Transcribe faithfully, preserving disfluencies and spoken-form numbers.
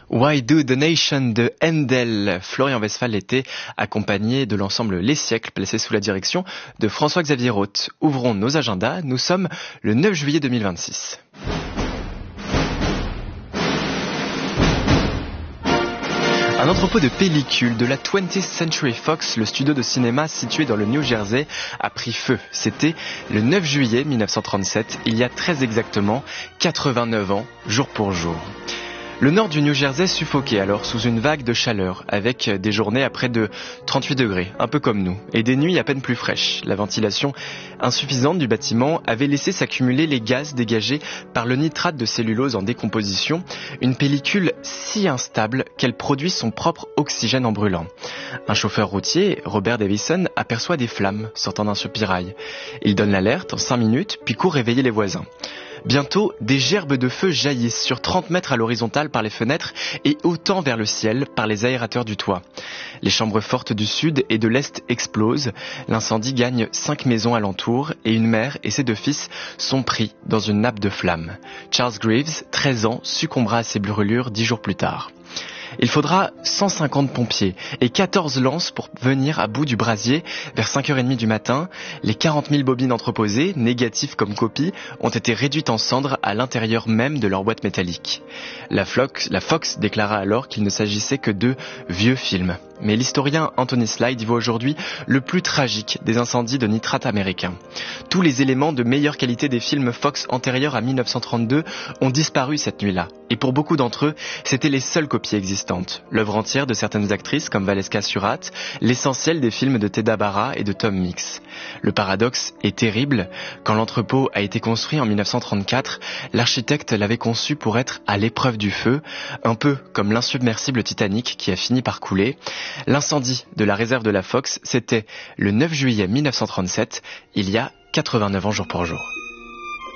Why Do the Nation de Handel. Florian Westphal était accompagné de l'ensemble Les Siècles, placé sous la direction de François-Xavier Roth. Ouvrons nos agendas, nous sommes le neuf juillet deux mille vingt-six. Un entrepôt de pellicules de la twentieth Century Fox, le studio de cinéma situé dans le New Jersey, a pris feu. C'était le neuf juillet mille neuf cent trente-sept, il y a très exactement quatre-vingt-neuf ans, jour pour jour. Le nord du New Jersey suffoquait alors sous une vague de chaleur, avec des journées à près de trente-huit degrés, un peu comme nous, et des nuits à peine plus fraîches. La ventilation insuffisante du bâtiment avait laissé s'accumuler les gaz dégagés par le nitrate de cellulose en décomposition, une pellicule si instable qu'elle produit son propre oxygène en brûlant. Un chauffeur routier, Robert Davison, aperçoit des flammes sortant d'un soupirail. Il donne l'alerte en cinq minutes, puis court réveiller les voisins. Bientôt, des gerbes de feu jaillissent sur trente mètres à l'horizontale par les fenêtres et autant vers le ciel par les aérateurs du toit. Les chambres fortes du sud et de l'est explosent. L'incendie gagne cinq maisons alentour et une mère et ses deux fils sont pris dans une nappe de flammes. Charles Greaves, treize ans, succombera à ses brûlures dix jours plus tard. Il faudra cent cinquante pompiers et quatorze lances pour venir à bout du brasier. Vers cinq heures trente du matin, les quarante mille bobines entreposées, négatives comme copies, ont été réduites en cendres à l'intérieur même de leur boîte métallique. La Fox, la Fox déclara alors qu'il ne s'agissait que de vieux films. Mais l'historien Anthony Slide y voit aujourd'hui le plus tragique des incendies de nitrate américains. Tous les éléments de meilleure qualité des films Fox antérieurs à mille neuf cent trente-deux ont disparu cette nuit-là. Et pour beaucoup d'entre eux, c'était les seules copies existantes. L'œuvre entière de certaines actrices comme Valeska Surratt, l'essentiel des films de Teda Bara et de Tom Mix. Le paradoxe est terrible. Quand l'entrepôt a été construit en mille neuf cent trente-quatre, l'architecte l'avait conçu pour être à l'épreuve du feu, un peu comme l'insubmersible Titanic qui a fini par couler. L'incendie de la réserve de la Fox, c'était le neuf juillet mille neuf cent trente-sept, il y a quatre-vingt-neuf ans jour pour jour.